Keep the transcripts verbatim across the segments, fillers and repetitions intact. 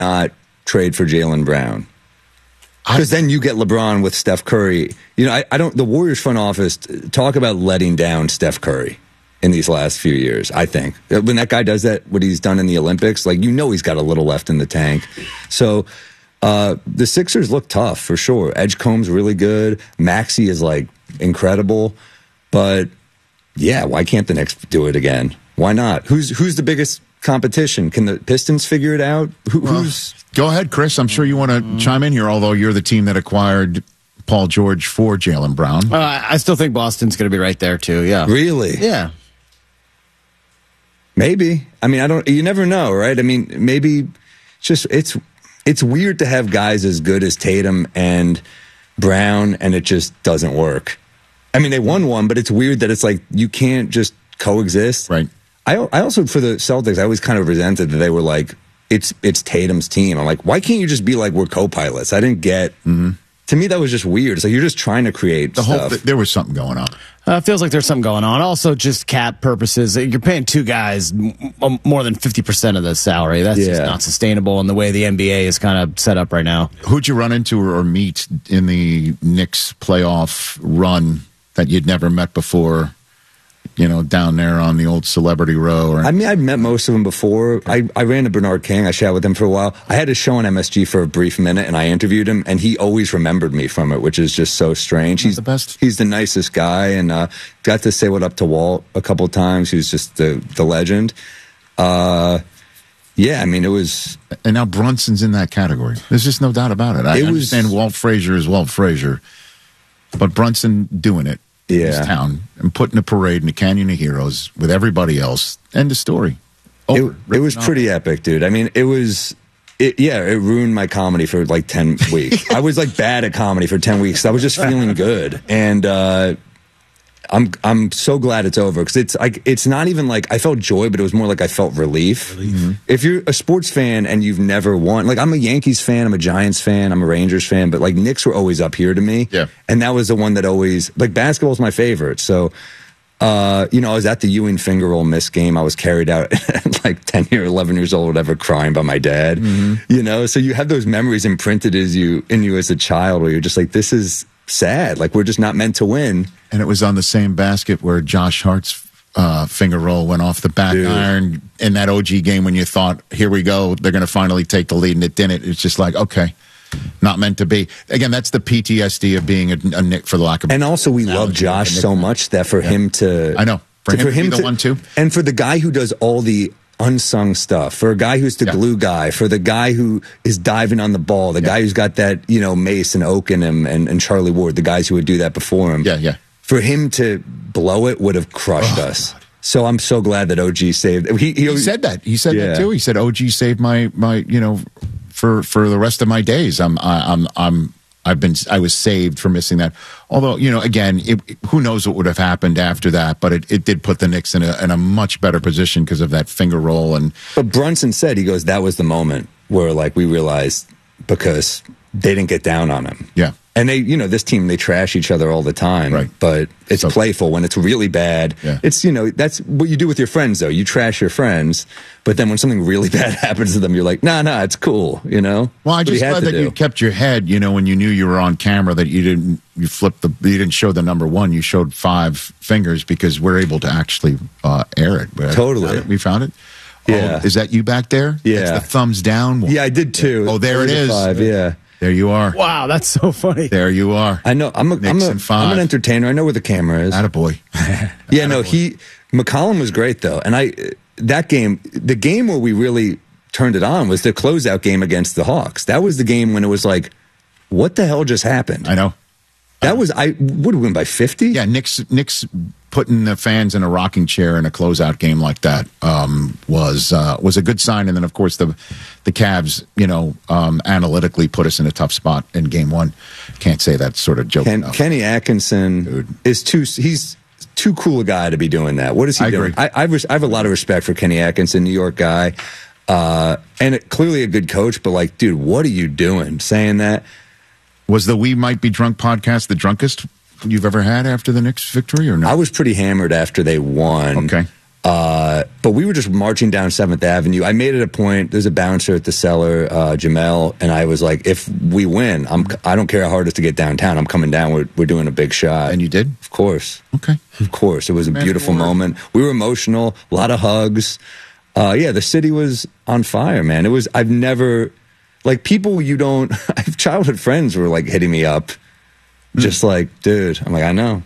not trade for Jaylen Brown? Because then you get LeBron with Steph Curry. You know, I, I don't. The Warriors front office talk about letting down Steph Curry in these last few years. I think when that guy does that, what he's done in the Olympics, like you know, he's got a little left in the tank. So uh, the Sixers look tough for sure. Edgecombe's really good. Maxey is like incredible. But yeah, why can't the Knicks do it again? Why not? Who's who's the biggest competition? Can the Pistons figure it out? Who, well, who's go ahead, Chris. I'm sure you want to chime in here, although you're the team that acquired Paul George for Jaylen Brown. Uh, I still think Boston's going to be right there, too. Yeah. Really? Yeah. Maybe. I mean, I don't, you never know, right? I mean, maybe it's just, it's, it's weird to have guys as good as Tatum and Brown, and it just doesn't work. I mean, they won one, but it's weird that it's like, you can't just coexist. Right. I, I also, for the Celtics, I always kind of resented that they were like, it's it's Tatum's team. I'm like, why can't you just be like, we're co-pilots? I didn't get, mm-hmm. To me, that was just weird. It's like, you're just trying to create the stuff. whole th- there was something going on. Uh, feels like there's something going on. Also, just cap purposes, you're paying two guys m- more than fifty percent of the salary. That's yeah. just not sustainable in the way the N B A is kind of set up right now. Who'd you run into or meet in the Knicks playoff run that you'd never met before, you know, down there on the old Celebrity Row? Or I mean, I've met most of them before. I, I ran to Bernard King. I chatted with him for a while. I had a show on M S G for a brief minute, and I interviewed him, and he always remembered me from it, which is just so strange. He's the best. He's the nicest guy, and uh, got to say what up to Walt a couple of times. He was just the, the legend. Uh, yeah, I mean, it was... And now Brunson's in that category. There's just no doubt about it. I it understand was, Walt Frazier is Walt Frazier, but Brunson doing it. Yeah. His town and putting a parade in the Canyon of Heroes with everybody else. End of story. Over, it, it was pretty epic, dude. I mean, it was, it, yeah, it ruined my comedy for like ten weeks. I was like bad at comedy for ten weeks. I was just feeling good. And, uh, I'm I'm so glad it's over, because it's like it's not even like I felt joy, but it was more like I felt relief. relief. Mm-hmm. If you're a sports fan and you've never won, like I'm a Yankees fan, I'm a Giants fan, I'm a Rangers fan, but like Knicks were always up here to me. Yeah. And that was the one that always, like, basketball's my favorite. So, uh, you know, I was at the Ewing finger roll miss game. I was carried out at like ten or eleven years old, whatever, crying by my dad. Mm-hmm. You know, so you have those memories imprinted as you in you as a child, where you're just like, this is sad. Like, we're just not meant to win. And it was on the same basket where Josh Hart's uh, finger roll went off the back Dude. iron in that O G game, when you thought, here we go, they're going to finally take the lead, and it didn't. It's just like, okay, not meant to be. Again, that's the P T S D of being a, a Knick, for the lack of... And also, we love Josh so much that for yeah. him to... I know. For to, him, for him to be the to, one, too. And for the guy who does all the unsung stuff, for a guy who's the yeah. glue guy, for the guy who is diving on the ball, the yeah. guy who's got that, you know, Mace and Oak in him, and, and Charlie Ward, the guys who would do that before him. Yeah, yeah. For him to blow it would have crushed oh, us. God. So I'm so glad that O G saved. He, he, he said that. He said yeah. that too. He said O G saved my my you know for for the rest of my days. I'm I, I'm I'm I've been I was saved for missing that. Although, you know, again, it, who knows what would have happened after that? But it, it did put the Knicks in a in a much better position because of that finger roll. And but Brunson said, he goes, that was the moment where like we realized, because they didn't get down on him. Yeah. And they, you know, this team, they trash each other all the time, right. but it's so, playful. When it's really bad, yeah. it's, you know, that's what you do with your friends, though. You trash your friends, but then when something really bad happens to them, you're like, nah, nah, it's cool, you know? Well, I just glad that do. you kept your head, you know, when you knew you were on camera, that you didn't, you flipped the, you didn't show the number one, you showed five fingers, because we're able to actually uh, air it. Totally. We found it. Yeah. Oh, is that you back there? Yeah. That's the thumbs down one. Yeah, I did too. Oh, there it is. Five, yeah. There you are. Wow, that's so funny. There you are. I know. I'm a, I'm, a, I'm an entertainer. I know where the camera is. Attaboy. Yeah, no, he, McCollum was great, though. And I, that game, the game where we really turned it on was the closeout game against the Hawks. That was the game when it was like, what the hell just happened? I know. That was, I would have won by fifty? Yeah, Knicks, Knicks putting the fans in a rocking chair in a closeout game like that um, was uh, was a good sign. And then, of course, the the Cavs, you know, um, analytically put us in a tough spot in game one. Can't say that sort of joke. Ken, Kenny Atkinson Dude. is too, he's too cool a guy to be doing that. What is he I doing? Agree. I, I, res, I have a lot of respect for Kenny Atkinson, New York guy, uh, and it, clearly a good coach, but like, dude, what are you doing saying that? Was the We Might Be Drunk podcast the drunkest you've ever had after the Knicks victory, or no? I was pretty hammered after they won. Okay. Uh, but we were just marching down seventh Avenue. I made it a point. There's a bouncer at the Cellar, uh, Jamel, and I was like, if we win, I'm, I don't care how hard it is to get downtown. I'm coming down. We're, we're doing a big shot. And you did? Of course. Okay. Of course. It was a Man, beautiful forward. moment. We were emotional, a lot of hugs. Uh, yeah, the city was on fire, man. It was, I've never, like, people you don't, I have childhood friends were like hitting me up, just like, dude. I'm like, I know.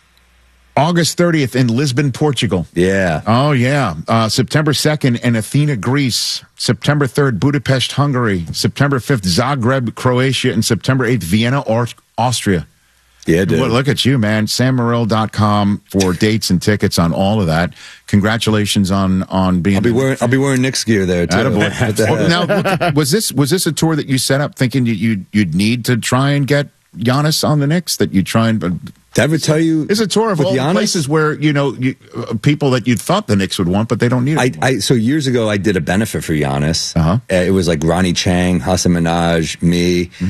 August thirtieth in Lisbon, Portugal. Yeah. Oh, yeah. Uh, September second in Athena, Greece. September third, Budapest, Hungary. September fifth, Zagreb, Croatia. And September eighth, Vienna, or- Austria. Yeah, dude. Well, look at you, man. sam morril dot com for dates and tickets on all of that. Congratulations on on being. I'll be wearing I'll be wearing Knicks gear there too. Attaboy. What the Well, heck? now, look, was this was this a tour that you set up thinking you, you'd you'd need to try and get Giannis on the Knicks? That you try and. Did I ever tell you? It's a tour of with all the Giannis? places where you know you, uh, people that you thought the Knicks would want, but they don't need it. I, I so years ago I did a benefit for Giannis. Uh-huh. Uh, it was like Ronnie Chang, Hassan Minaj, me. Mm-hmm.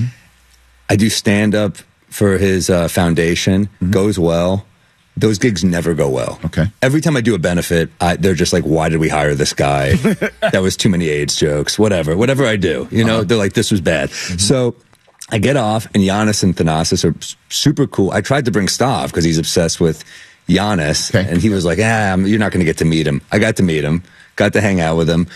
I do stand up for his uh, foundation. Mm-hmm. Goes well. Those gigs never go well. Okay. Every time I do a benefit, I, they're just like, "Why did we hire this guy? That was too many AIDS jokes. Whatever, whatever I do, you know." Uh-huh. They're like, "This was bad." Mm-hmm. So I get off, and Giannis and Thanasis are s- super cool. I tried to bring Stav because he's obsessed with Giannis, Okay. and he was like, "Ah, I'm- you're not going to get to meet him." I got to meet him, got to hang out with him,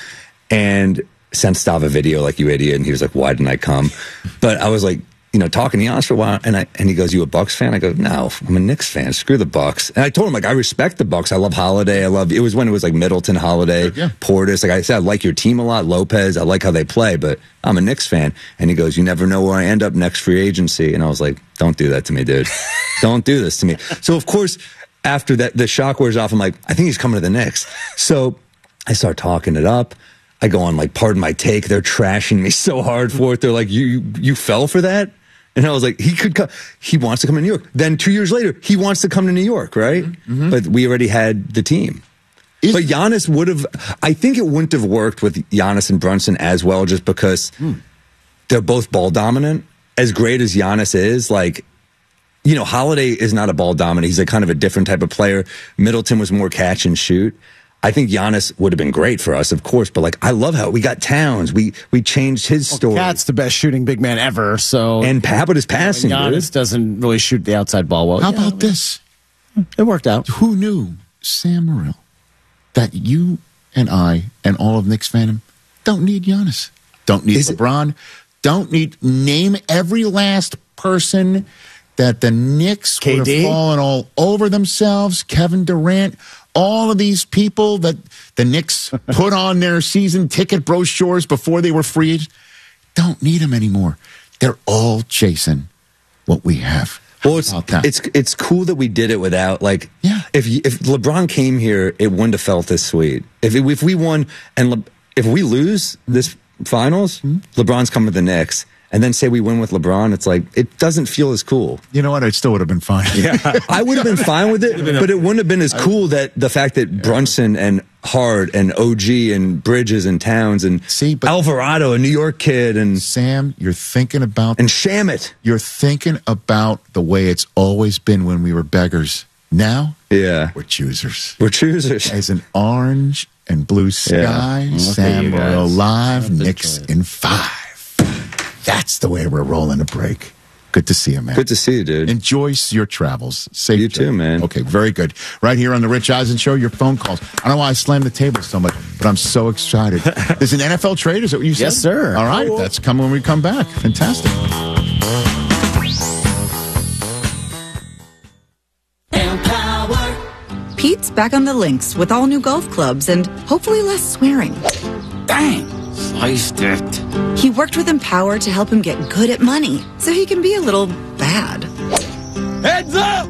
and sent Stav a video like, "You idiot," and he was like, "Why didn't I come?" But I was like, you know, talking to Giannis for a while, and I and he goes, "You a Bucks fan?" I go, "No, I'm a Knicks fan. Screw the Bucks." And I told him, like, I respect the Bucks. I love Holiday. I love. It was when it was like Middleton, Holiday, Yeah. Portis. Like I said, I like your team a lot, Lopez. I like how they play, but I'm a Knicks fan. And he goes, "You never know where I end up next free agency." And I was like, "Don't do that to me, dude. Don't do this to me." So of course, after that, the shock wears off. I'm like, I think he's coming to the Knicks. So I start talking it up. I go on like, pardon my take. They're trashing me so hard for it. They're like, you you, you fell for that? And I was like, he could come. He wants to come to New York. Then two years later, he wants to come to New York, right? Mm-hmm. But we already had the team. Is- but Giannis would have. I think it wouldn't have worked with Giannis and Brunson as well, just because mm. they're both ball dominant. As great as Giannis is, like, you know, Holiday is not a ball dominant. He's a kind of a different type of player. Middleton was more catch and shoot. I think Giannis would have been great for us, of course, but like I love how we got Towns. We we changed his story. Well, Cat's the best shooting big man ever. So and Habit is passing. Giannis dude. doesn't really shoot the outside ball well. How Yeah, about this? It worked out. Who knew, Sam Morril, that you and I and all of Knicks fandom don't need Giannis, don't need Is LeBron, it- don't need name every last person that the Knicks K would D? have fallen all over themselves. Kevin Durant. All of these people that the Knicks put on their season ticket brochures before they were freed don't need them anymore. They're all chasing what we have. Well, it's How about that? it's it's cool that we did it without like. Yeah. If you- if LeBron came here, it wouldn't have felt this sweet. If it, if we won and Le, if we lose this finals, Mm-hmm. LeBron's coming to the Knicks, and then say we win with LeBron, it's like it doesn't feel as cool. You know what? It still would have been fine. Yeah. I would have been fine with it, but it wouldn't have been as cool that the fact that Brunson and Hard and O G and Bridges and Towns and See, but- Alvarado, a New York kid, and Sam, you're thinking about and Shamit. you're thinking about the way it's always been when we were beggars. Now Yeah, we're choosers. we're choosers. As an orange and blue sky, Look at Sam you Morril guys. live, That's Knicks good. in five. That's the way we're rolling a break. Good to see you, man. Good to see you, dude. Enjoy your travels. Safe You journey. too, man. Okay, very good. Right here on the Rich Eisen Show, your phone calls. I don't know why I slammed the table so much, but I'm so excited. There's an N F L trade. Is that what you said? Yes, sir. All right, Cool. that's coming when we come back. Fantastic. Pete's back on the links with all new golf clubs and hopefully less swearing. Dang, sliced it. He worked with Empower to help him get good at money so he can be a little bad. Heads up!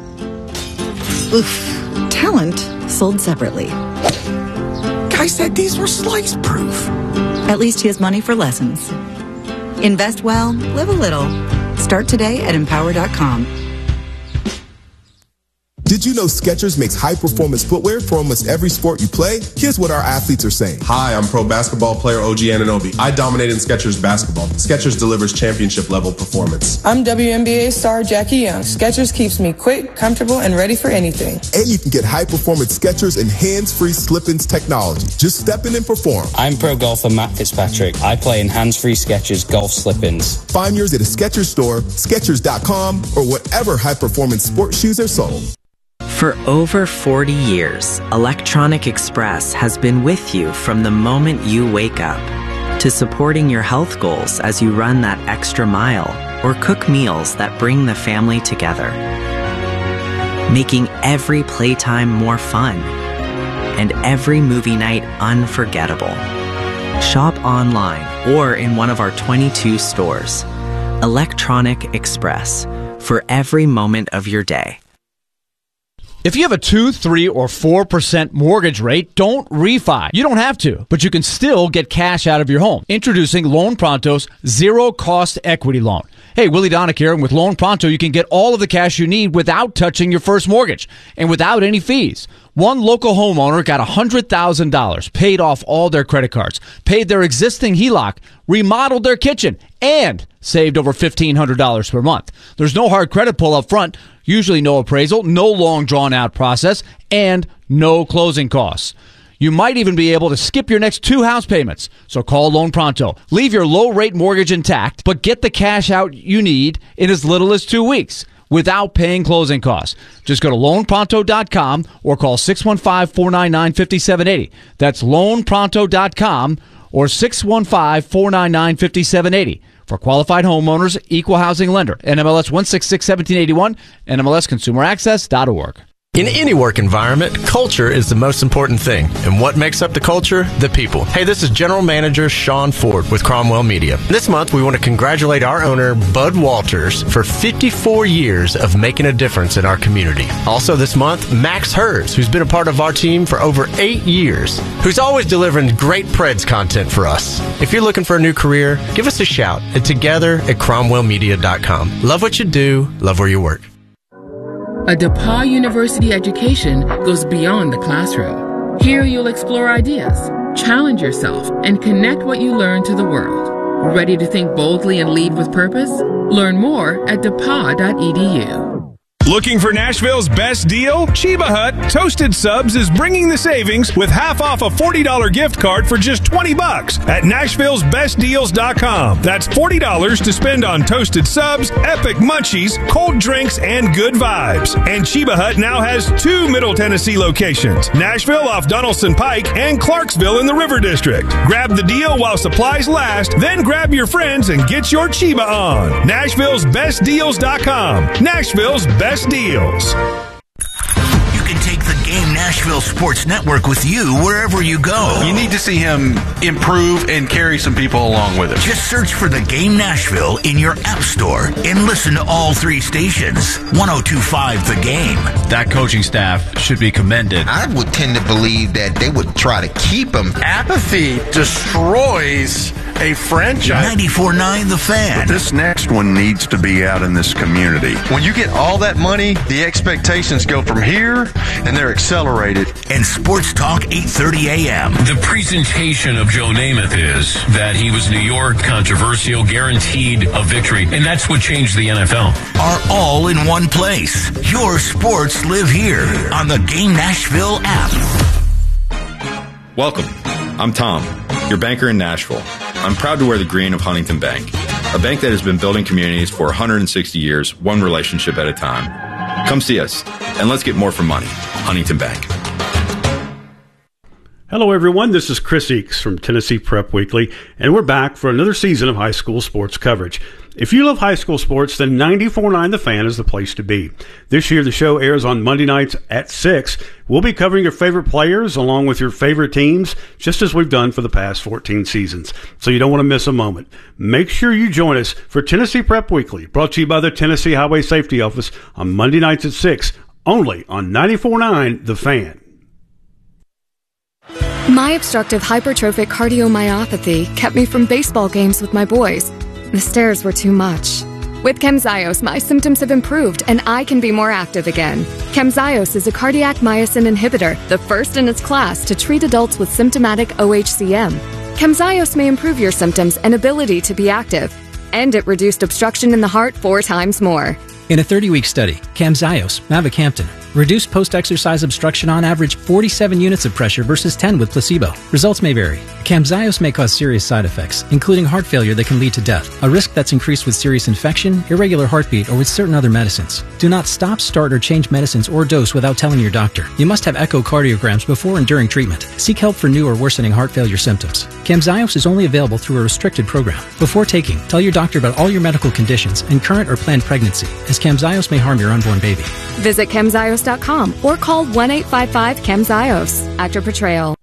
Oof. Talent sold separately. Guy said these were slice proof. At least he has money for lessons. Invest well, live a little. Start today at empower dot com. Did Did you know Skechers makes high-performance footwear for almost every sport you play? Here's what our athletes are saying. Hi, I'm pro basketball player O G Anunoby. I dominate in Skechers basketball. Skechers delivers championship-level performance. I'm W N B A star Jackie Young. Skechers keeps me quick, comfortable, and ready for anything. And you can get high-performance Skechers and hands-free slip-ins technology. Just step in and perform. I'm pro golfer Matt Fitzpatrick. I play in hands-free Skechers golf slip-ins. Find yours at a Skechers store, Skechers dot com, or whatever high-performance sports shoes are sold. For over forty years, Electronic Express has been with you from the moment you wake up to supporting your health goals as you run that extra mile or cook meals that bring the family together, making every playtime more fun and every movie night unforgettable. Shop online or in one of our twenty-two stores. Electronic Express, for every moment of your day. If you have a two, three, or four percent mortgage rate, don't refi. You don't have to, but you can still get cash out of your home. Introducing Loan Pronto's zero-cost equity loan. Hey, Willie Donick here, and with Loan Pronto, you can get all of the cash you need without touching your first mortgage and without any fees. One local homeowner got one hundred thousand dollars, paid off all their credit cards, paid their existing H E L O C, remodeled their kitchen, and saved over fifteen hundred dollars per month. There's no hard credit pull up front, usually no appraisal, no long drawn-out process, and no closing costs. You might even be able to skip your next two house payments. So call Loan Pronto. Leave your low-rate mortgage intact, but get the cash out you need in as little as two weeks without paying closing costs. Just go to loan pronto dot com or call six one five, four nine nine, five seven eight zero. That's loan pronto dot com or six one five, four nine nine, five seven eight zero. For qualified homeowners, equal housing lender. N M L S one six six, one seven eight one, N M L S consumer access dot org. In any work environment, culture is the most important thing. And what makes up the culture? The people. Hey, this is General Manager Sean Ford with Cromwell Media. This month, we want to congratulate our owner, Bud Walters, for fifty-four years of making a difference in our community. Also this month, Max Hers, who's been a part of our team for over eight years, who's always delivering great Preds content for us. If you're looking for a new career, give us a shout at together at cromwell media dot com. Love what you do, love where you work. A DePauw University education goes beyond the classroom. Here you'll explore ideas, challenge yourself, and connect what you learn to the world. Ready to think boldly and lead with purpose? Learn more at depaw dot e d u. Looking for Nashville's best deal? Cheba Hut Toasted Subs is bringing the savings with half off a forty dollars gift card for just twenty bucks at nashvilles best deals dot com. That's forty dollars to spend on toasted subs, epic munchies, cold drinks, and good vibes. And Cheba Hut now has two Middle Tennessee locations, Nashville off Donaldson Pike and Clarksville in the River District. Grab the deal while supplies last, then grab your friends and get your Cheba on. nashvilles best deals dot com. Nashville's best deals. You can take the Game Nashville Sports Network with you wherever you go. You need to see him improve and carry some people along with him. Just search for the Game Nashville in your app store and listen to all three stations. one oh two point five The Game. That coaching staff should be commended. I would tend to believe that they would try to keep him. Apathy destroys a franchise. ninety-four point nine The Fan. But this next one needs to be out in this community. When you get all that money, the expectations go from here, and they're accelerated. And Sports Talk eight thirty a.m. The presentation of Joe Namath is that he was New York, controversial, guaranteed a victory, and that's what changed the N F L. Are all in one place. Your sports live here on the Game Nashville app. Welcome. I'm Tom, your banker in Nashville. I'm proud to wear the green of Huntington Bank, a bank that has been building communities for one hundred sixty years, one relationship at a time. Come see us, and let's get more for money. Huntington Bank. Hello, everyone. This is Chris Eakes from Tennessee Prep Weekly, and we're back for another season of high school sports coverage. If you love high school sports, then ninety-four point nine The Fan is the place to be. This year, the show airs on Monday nights at six. We'll be covering your favorite players along with your favorite teams, just as we've done for the past fourteen seasons. So you don't want to miss a moment. Make sure you join us for Tennessee Prep Weekly, brought to you by the Tennessee Highway Safety Office on Monday nights at six, only on ninety-four point nine The Fan. My obstructive hypertrophic cardiomyopathy kept me from baseball games with my boys. The stairs were too much. With Camzyos, my symptoms have improved and I can be more active again. Camzyos is a cardiac myosin inhibitor, the first in its class to treat adults with symptomatic O H C M. Camzyos may improve your symptoms and ability to be active, and it reduced obstruction in the heart four times more. In a thirty-week study, Camzyos, mavacamten, reduced post-exercise obstruction on average forty-seven units of pressure versus ten with placebo. Results may vary. Camzyos may cause serious side effects, including heart failure that can lead to death, a risk that's increased with serious infection, irregular heartbeat, or with certain other medicines. Do not stop, start, or change medicines or dose without telling your doctor. You must have echocardiograms before and during treatment. Seek help for new or worsening heart failure symptoms. Camzyos is only available through a restricted program. Before taking, tell your doctor about all your medical conditions and current or planned pregnancy, as Camzyos may harm your unborn baby. Visit camzyos dot com or call one eight five five camzyos. Actor Portrayal.